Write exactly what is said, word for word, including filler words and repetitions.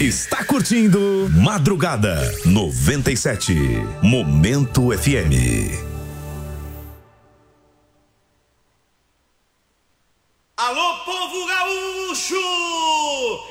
Está curtindo Madrugada noventa e sete, Momento F M. Alô, povo gaúcho!